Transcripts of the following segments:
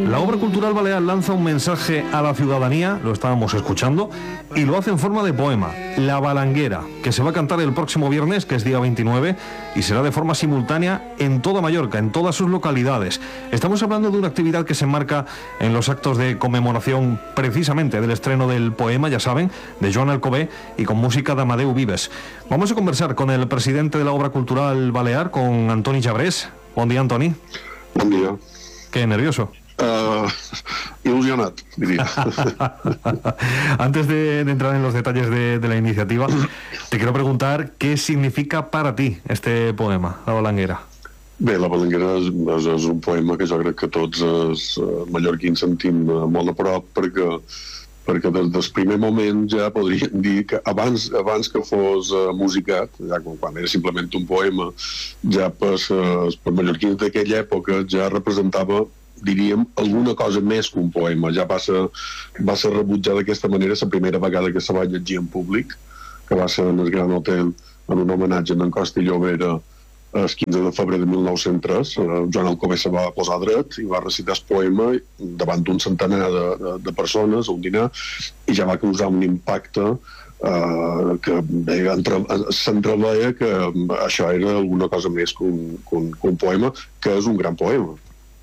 La obra cultural balear lanza un mensaje a la ciudadanía, lo estábamos escuchando, y lo hace en forma de poema, La Balanguera, que se va a cantar el próximo viernes, que es día 29, y será de forma simultánea en toda Mallorca, en todas sus localidades. Estamos hablando de una actividad que se enmarca en los actos de conmemoración precisamente del estreno del poema, ya saben, de Joan Alcover, y con música de Amadeu Vives. Vamos a conversar con el presidente de la obra cultural balear, con Antoni Jabrés. Buen día, Antoni. Buen día. ¿Qué nervioso? Ilusionado, diría. Antes de entrar en los detalles de la iniciativa, te quiero preguntar qué significa para ti este poema, La Balanguera. Bé, La Balanguera és un poema que jo crec que tots els mallorquins sentim molt a prop, perquè des del primer moment ja podríem dir que abans que fos musicat, ja quan era simplement un poema, ja per mallorquins d'aquella època ja representava, diríem, alguna cosa més que un poema. Ja va ser rebutjat d'aquesta manera la primera vegada que se va llegir en públic, que va ser en el Gran Hotel, en un homenatge a en Costa i Llobera, el 15 de febrer de 1903. Joan Alcover se va posar dret i va recitar el poema davant d'un centenar de persones a un dinar, i ja va causar un impacte que s'entreveia que això era alguna cosa més que un poema, que és un gran poema.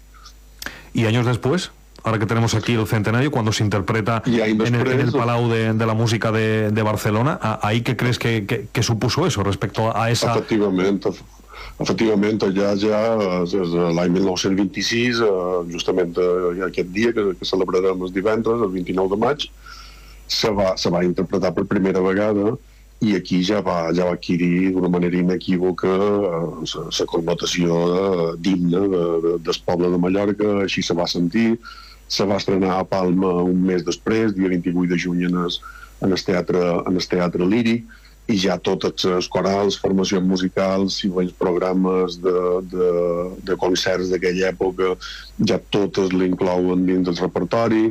Y años después, ahora que tenemos aquí el centenario, cuando se interpreta en el Palau de la Música de Barcelona, ¿ahí qué crees que supuso eso respecto a esa...? Efectivament, ja l'any 1926, justament aquest dia que celebrarem el divendres, el 29 de maig, se va interpretar per primera vegada, i aquí ja va adquirir d'una manera inequívoca la connotació d'himne del poble de Mallorca. Així se va sentir. Se va estrenar a Palma un mes després, dia 28 de juny, en el Teatre Líric, i ja totes les corals, formacions musicals i els programes de concerts d'aquella època ja totes l'inclouen dins del repertori,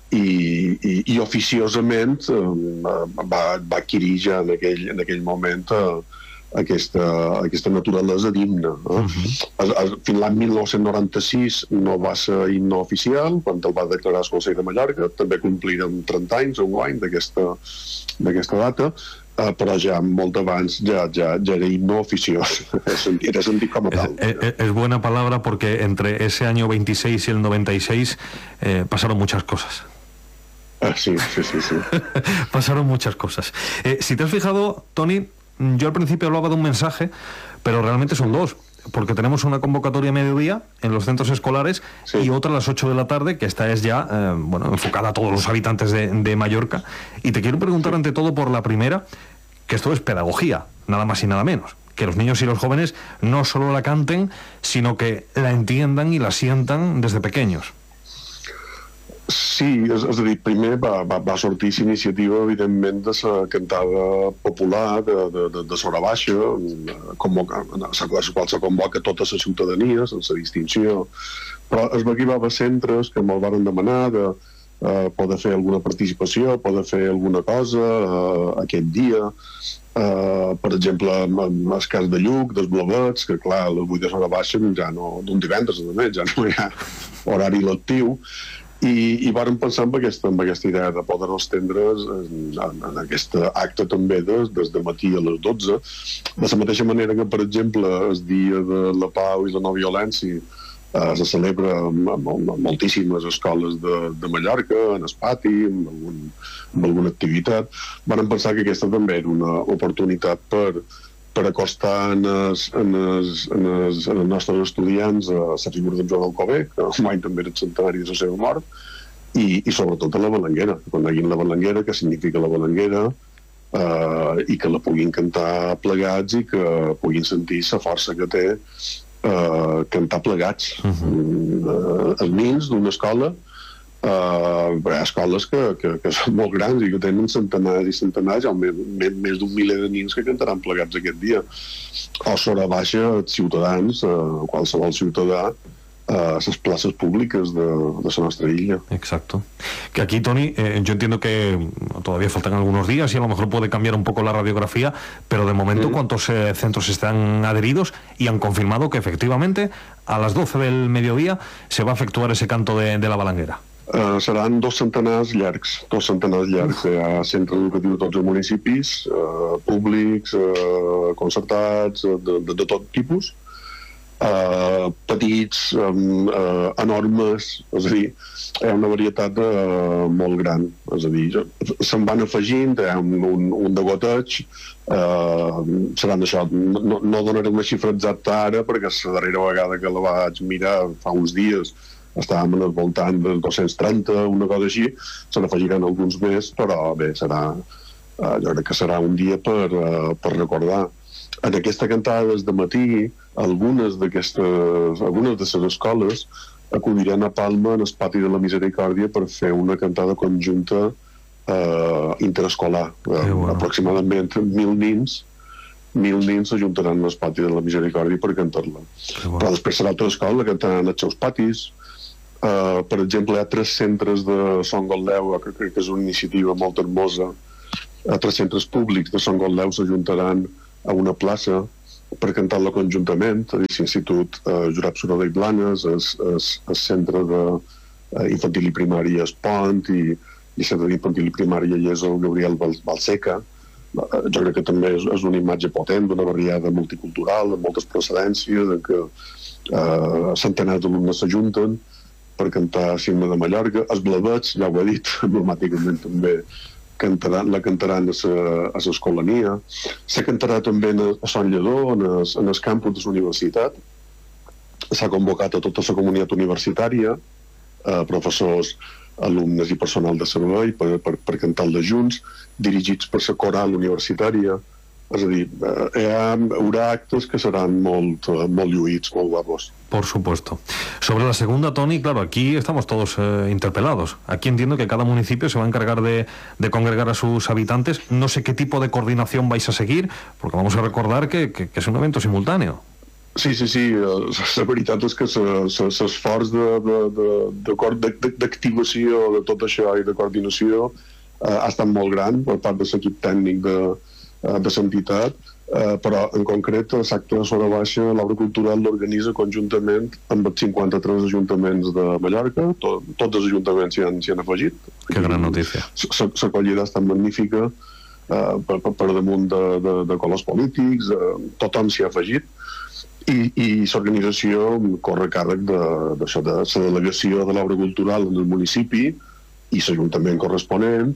i oficiosament va adquirir ja en aquell moment aquesta naturalesa d'himne. Fins l'any 1996 no va ser himne oficial, quan el va declarar el Consell de Mallorca. També complirem 30 anys enguany d'aquesta data, però ja molt abans ja era himno oficiós, era sentit com a tal. Es buena palabra, porque entre ese año 26 y el 96 pasaron muchas cosas. Sí. Pasaron muchas cosas. Si te has fijado, Toni, yo al principio hablaba de un mensaje, pero realmente son dos, porque tenemos una convocatoria a mediodía en los centros escolares, sí, y otra a las 8 de la tarde, que esta es ya enfocada a todos los habitantes de Mallorca. Y te quiero preguntar, ante todo, por la primera, que esto es pedagogía, nada más y nada menos. Que los niños y los jóvenes no solo la canten, sino que la entiendan y la sientan desde pequeños. Sí, és a dir, primer va sortir aquesta iniciativa, evidentment, de la cantada popular de Sora Baixa, la qual se convoca tota la ciutadania, sense distinció, però es va que hi va haver centres que me'l van demanar de poder fer alguna participació, poder fer alguna cosa aquest dia. Per exemple, en el cas de Lluc, dels Blavets, que clar, el 8 de Sora Baixa ja no, d'un divendres, ja no hi ha horari lectiu, i vàrem pensar en aquesta idea de poder estendre's en aquest acte també des de matí a les 12, de la mateixa manera que, per exemple, el dia de la pau i la no violència se celebra en moltíssimes escoles de Mallorca, en el pati, amb alguna activitat. Vàrem pensar que aquesta també era una oportunitat per acostar en els nostres estudiants a la figura de Joan Alcover, que mai també era el centenari de la seva mort, i sobretot a la Balanguera, que coneguin la Balanguera, què significa la Balanguera, i que la puguin cantar plegats i que puguin sentir la força que té cantar plegats. Els nens d'una escola, hi ha escoles que són molt grans i que tenen centenars i centenars, més d'un miler de nens que cantaran plegats aquest dia. O Sora Baixa, els ciutadans, qualsevol ciutadà, a las plazas públicas de la nuestra isla. Exacto. Que aquí, Toni, yo entiendo que todavía faltan algunos días y a lo mejor puede cambiar un poco la radiografía, pero de momento, ¿cuántos centros están adheridos y han confirmado que efectivamente a las 12 del mediodía se va a efectuar ese canto de la balanguera? Seran 2 centenars llargs, Hi ha centres educatius de tots els municipis, públics, concertats, de tot tipus, petits, enormes, és a dir, hi ha una varietat molt gran, és a dir, se'n van afegint, hi ha un degoteig, seran això, no donaré una xifra exacta ara, perquè la darrera vegada que la vaig mirar fa uns dies estàvem al voltant de 230, una cosa així, se n'afegiran alguns més, però bé, jo crec que serà un dia per recordar. En aquesta cantada des de matí, algunes de les escoles acudiran a Palma en el pati de la Misericòrdia per fer una cantada conjunta interescolar. Aproximadament 1.000 nins s'ajuntaran en el pati de la Misericòrdia per cantar-la. Però després serà altra escola que cantaran als seus patis. Per exemple, hi ha 3 centres de Son Gotleu, que crec que és una iniciativa molt hermosa. 3 centres públics de Son Gotleu s'ajuntaran a una plaça per cantar-la conjuntament. L'Institut Josep Sureda i Blanes, el centre d'infantil i primària Espont i el centre d'infantil i primària el Gabriel Balseca. Jo crec que també és una imatge potent d'una barriada multicultural, amb moltes procedències, en què centenars d'alumnes s'ajunten per cantar Cigne de Mallorca. Els Blavets, ja ho he dit, emblemàticament també la cantaran a l'Escolania. Se cantarà també a Sant Lledó, en el campus de la universitat. S'ha convocat a tota la comunitat universitària, professors, alumnes i personal de servei per cantar-la junts, dirigits per la coral universitària. És a dir, haurà actes que seran molt lluïts, molt guapos. Por supuesto. Sobre la segunda, Toni, claro, aquí estamos todos interpelados. Aquí entiendo que cada municipio se va a encargar de congregar a sus habitantes. No sé qué tipo de coordinación vais a seguir, porque vamos a recordar que es un evento simultáneo. Sí. La veritat és que l'esforç d'activació de tot això i de coordinació ha estat molt gran per part de l'equip tècnic de l'entitat, però en concret l'acte de Sora Baixa l'obra cultural l'organitza conjuntament amb els 53 ajuntaments de Mallorca. Tots els ajuntaments s'hi han afegit. Que gran notícia. L'acollida ha estat magnífica, per damunt de colors polítics, tothom s'hi ha afegit, i l'organització corre a càrrec de la delegació de l'obra cultural en el municipi i l'ajuntament corresponent,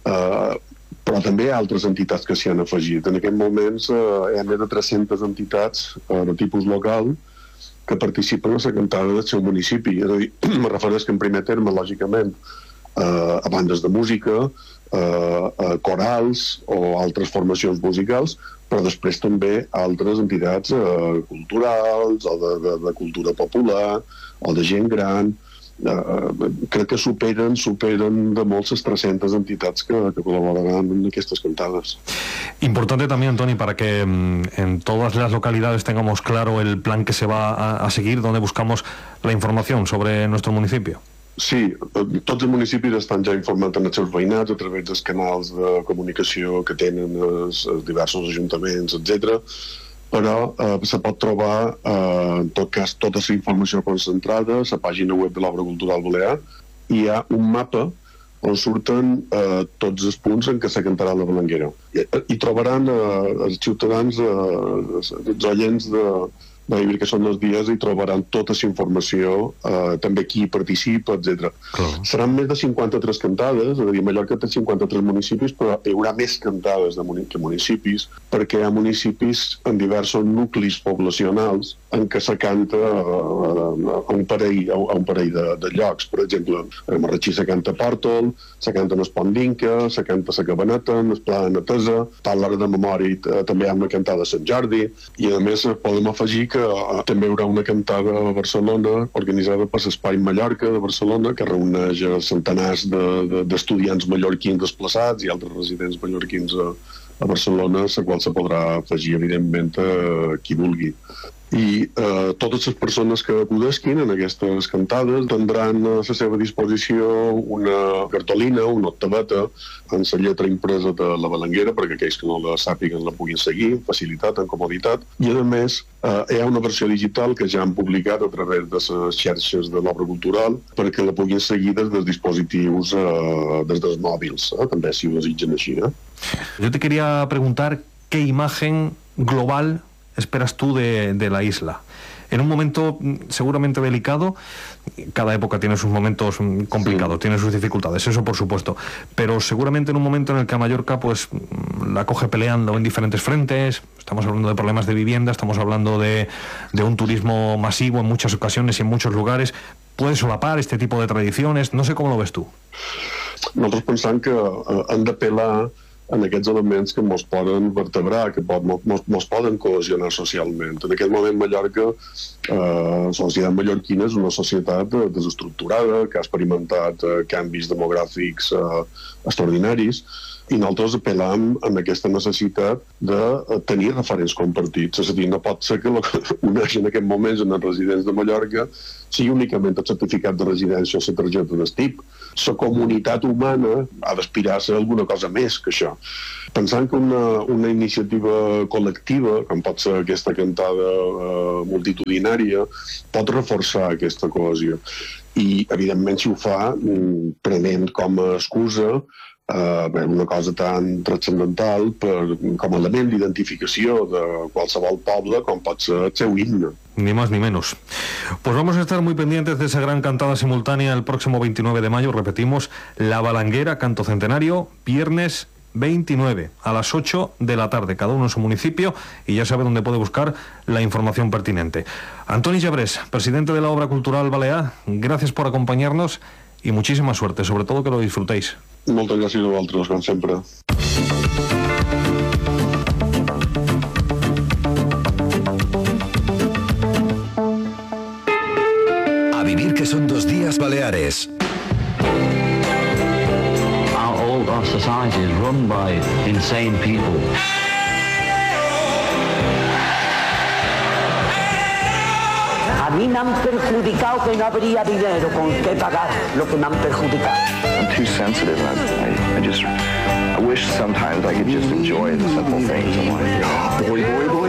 però també hi ha altres entitats que s'hi han afegit. En aquests moments hi ha més de 300 entitats de tipus local que participen a la cantada del seu municipi. És a dir, me refereixo en primer terme, lògicament, a bandes de música, a corals o altres formacions musicals, però després també altres entitats culturals o de cultura popular o de gent gran. Crec que superen de molt les 300 entitats que colaboraran en aquestes cantades. Importante también, Toni, para que en todas las localidades tengamos claro el plan que se va a seguir, donde buscamos la información sobre nuestro municipio. Sí, tots els municipis estan ja informant en els seus veïnats a través dels canals de comunicació que tenen els diversos ajuntaments, etc. Però se pot trobar, en tot cas, tota la informació concentrada a la pàgina web de l'Obra Cultural Balear. Hi ha un mapa on surten tots els punts en què se cantarà la balanguera. Hi trobaran els ciutadans, els oients que són els dies, i trobaran tota la informació, també qui participa, etc. Seran més de 53 cantades, és a dir, Mallorca té 53 municipis, però hi haurà més cantades que municipis, perquè hi ha municipis en diversos nuclis poblacionals en què se canta a un parell de llocs. Per exemple, a Marratxí se canta a Pòrtol, se canta en Espont d'Inca, se canta a la Cabaneta, en el Pla de Netesa, a l'Hora de Memòria també hi ha una cantada a Sant Jordi, i a més podem afegir que també hi haurà una cantada a Barcelona organitzada per l'Espai Mallorca de Barcelona, que reuneix centenars d'estudiants mallorquins desplaçats i altres residents mallorquins a Barcelona, a la qual se podrà afegir, evidentment, qui vulgui. I totes les persones que acudesquin en aquestes cantades tindran a la seva disposició una cartolina, una octaveta, amb la lletra impresa de la Balanguera, perquè aquells que no la sàpiguen la puguin seguir, amb facilitat, amb comoditat. I, a més, hi ha una versió digital que ja han publicat a través de les xarxes de l'obra cultural perquè la puguin seguir des dels dispositius, des dels mòbils, també, si ho desitgen així. Yo te quería preguntar qué imagen global esperas tú de la isla. En un momento seguramente delicado, cada época tiene sus momentos complicados, tiene sus dificultades, eso por supuesto, pero seguramente en un momento en el que a Mallorca pues la coge peleando en diferentes frentes, estamos hablando de problemas de vivienda, estamos hablando de un turismo masivo en muchas ocasiones y en muchos lugares, ¿puede solapar este tipo de tradiciones? No sé cómo lo ves tú. Nosaltres pensam que han d'apel·lar en aquests elements que ens poden vertebrar, que ens poden cohesionar socialment. En aquest moment Mallorca, la societat mallorquina és una societat desestructurada, que ha experimentat canvis demogràfics extraordinaris, i nosaltres apel·lam a aquesta necessitat de tenir referents compartits. És a dir, no pot ser que el que uneix en aquest moment en els residents de Mallorca sigui únicament el certificat de residència o la targeta d'estip. La comunitat humana ha d'aspirar a ser alguna cosa més que això. Pensant que una iniciativa col·lectiva, com pot ser aquesta cantada multitudinària, pot reforçar aquesta cohesió. I, evidentment, si ho fa, prenent com a excusa una cosa tan transcendental com a element d'identificació de qualsevol poble com pot ser el seu himne. Ni más ni menos. Pues vamos a estar muy pendientes de esa gran cantada simultánea el próximo 29 de mayo. Repetimos, La Balanguera, canto centenario, viernes 29 a las 8 de la tarde, cada uno en su municipio, y ya sabe dónde puede buscar la información pertinente. Antoni Gebrés, presidente de la Obra Cultural Balear, gracias por acompañarnos y muchísima suerte, sobre todo que lo disfrutéis. Moltes gràcies a vosaltres, com sempre. A vivir que son 2 días Baleares. Our society is run by insane people. A mí me han perjudicado que no habría dinero con qué pagar lo que me han perjudicado. I'm too sensitive. I wish sometimes I could just enjoy the simple things in life. Hoy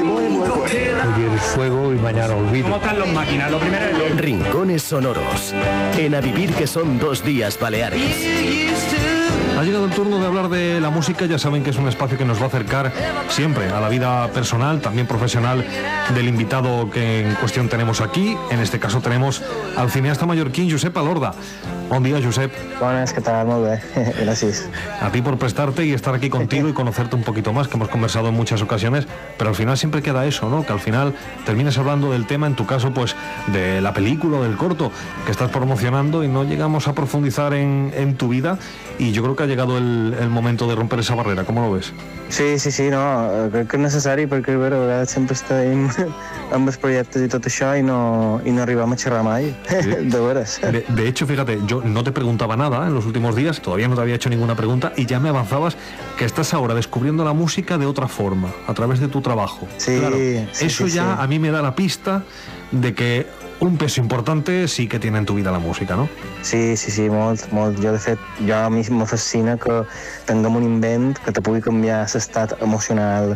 el fuego y mañana olvido. ¿Cómo están los máquinas? Lo primero es Rincones sonoros. En A vivir que son 2 días Baleares. Ha llegado el turno de hablar de la música. Ya saben que es un espacio que nos va a acercar siempre a la vida personal, también profesional del invitado que en cuestión tenemos aquí. En este caso tenemos al cineasta mallorquín Josep Alorda. Buen día, Josep. Buenas, ¿qué tal? Muy bien, gracias. A ti por prestarte y estar aquí contigo y conocerte un poquito más, que hemos conversado en muchas ocasiones, pero al final siempre queda eso, ¿no? Que al final termines hablando del tema, en tu caso, pues, de la película o del corto que estás promocionando y no llegamos a profundizar en tu vida, y yo creo que ha llegado el momento de romper esa barrera. ¿Cómo lo ves? Sí, no, crec que és necessari perquè a vegades sempre estem amb els projectes i tot això i no arribam a xerrar mai, sí. De veres. De hecho, fíjate, yo no te preguntaba nada en los últimos días, todavía no te había hecho ninguna pregunta y ya me avanzabas que estás ahora descubriendo la música de otra forma, a través de tu trabajo. Sí, claro, sí, eso sí, ya sí. A mí me da la pista de que un peso importante sí que tiene en tu vida la música, ¿no? Sí, molt. Jo, de fet, a mi me fascina que tinguem un invent que te pugui canviar l'estat emocional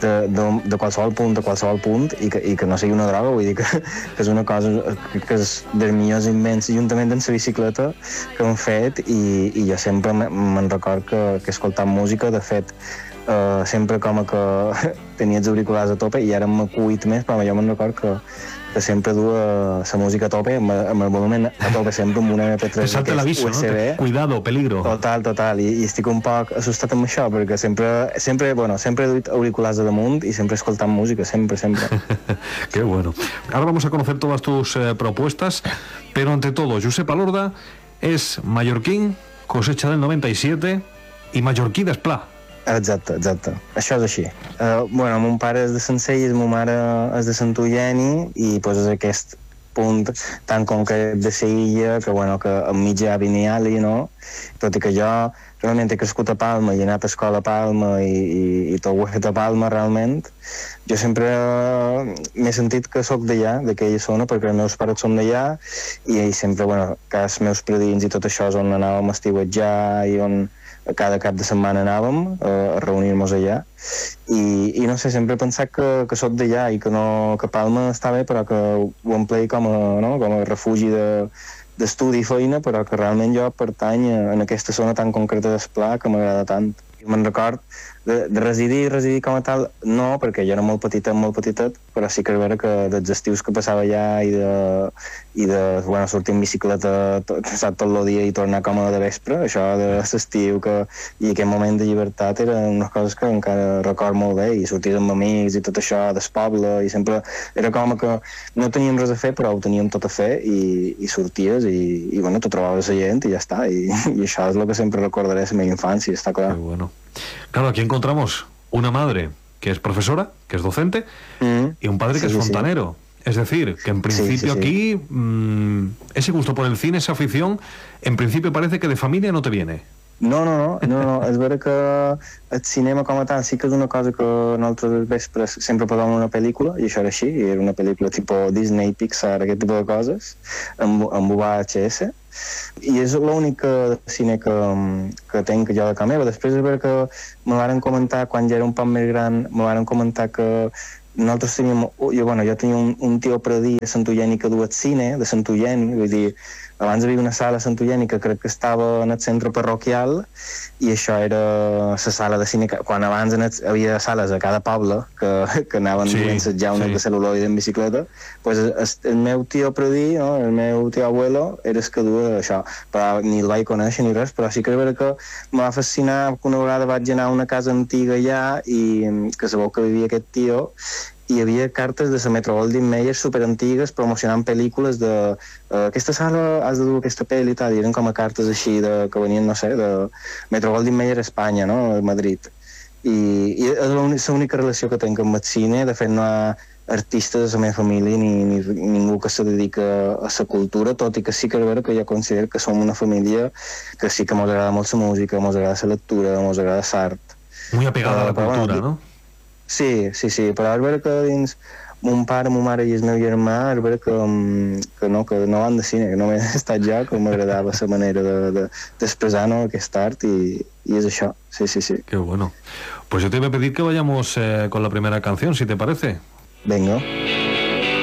de qualsevol punt i que no sigui una droga, vull dir que és una cosa que és dels millors invents, juntament amb la bicicleta que hem fet, i jo sempre me'n record que escoltant música, de fet, sempre com que tenia els auriculars a tope i ara m'he cuit més, però jo me'n record que sempre du la música a tope, amb el volum a tope, sempre amb una MP3 Te salta l'aviso, USB. ¿no? Cuidado, peligro. Total, i estic un poc assustat amb això, perquè sempre he duit auriculars a damunt i sempre escoltant música, sempre. Qué bueno. Ahora vamos a conocer todas tus propuestas, pero ante todo, Josep Alorda es mallorquín, cosecha del 97 i mallorquí d'esplà. Exacte. Això és així. Mon pare és de Sencelles, ma mare és de Sant Eugeni, i pues, és aquest punt tan concret de la illa, que, bueno, que enmig hi ha Vinyali, no? Tot i que jo realment he crescut a Palma i he anat a escola a Palma i tot ho he fet a Palma, realment. Jo sempre m'he sentit que sóc d'allà, d'aquella zona, perquè els meus pares són d'allà, i sempre, bueno, cas meus predins i tot això és on anàvem a estiuetjar i on cada cap de setmana anàvem a reunir-nos allà. I no sé, sempre he pensat que sóc d'allà i que Palma està bé, però que ho emplei com a refugi d'estudi i feina, però que realment jo pertany en aquesta zona tan concreta d'Esplà que m'agrada tant. I me'n record de residir com a tal, no, perquè jo era molt petitet, però sí que és vera que dels estius que passava allà i de bueno, sortir en bicicleta tot el dia i tornar com a de vespre, això de l'estiu i aquest moment de llibertat eren unes coses que encara record molt bé, i sortir amb amics i tot això del poble, i sempre era com que no teníem res a fer, però ho teníem tot a fer, i sorties i bueno, tu trobaves la gent i ja està, i això és el que sempre recordaré de la meva infància, està clar. Qué bueno. Claro, aquí encontramos una madre que es profesora, que es docente, y un padre que es fontanero. Es decir, que en principio aquí ese gusto por el cine, esa afición, en principio parece que de familia no te viene. No, és vera que el cinema com a tal sí que és una cosa que nosaltres als vespres sempre posàvem una pel·lícula, i això era així, i era una pel·lícula tipus Disney, Pixar, aquest tipus de coses, amb VHS, i és l'únic cine que tenc jo de casa meva. Després és vera que me varen comentar, quan ja era un poc més gran, me varen comentar que nosaltres teníem, jo tenia un tio predí a Sant Eugeni que duia cine de Sant Eugeni, vull dir, abans hi havia una sala a Sant Eugeni que crec que estava en el centre parroquial, i això era la sala de cine, quan abans havia sales a cada poble que anaven dins les jaunes de cel·luloide en bicicleta, pues el meu tio predí, no? El meu tio abuelo era el que duia això, però ni el vaig conèixer ni res, però sí que és vera que em va fascinar que una vegada vaig anar a una casa antiga allà i que sabeu que vivia aquest tio, i hi havia cartes de la Metro-Goldwyn-Mayer superantigues promocionant pel·lícules de aquesta sala has de dur aquesta pel·li i tal, i eren com a cartes així que venien, no sé, de Metro-Goldwyn-Mayer a Espanya, no?, a Madrid. I és l'única relació que tinc amb el cine. De fet, no hi ha artistes de la meva família ni ningú que se dedica a la cultura, tot i que sí que és vera que jo considero que som una família que sí que mos agrada molt la música, mos agrada la lectura, mos agrada l'art. Muy apegada a la cultura, ¿no? Sí, però és vera que dins mon pare, ma mare i el meu germà és vera que no van de cine, que només he estat jo, que m'agradava la manera d'expressar aquest art, y es això, sí. Qué bueno. Pues yo te voy a pedir que vayamos con la primera canción, si te parece. Venga.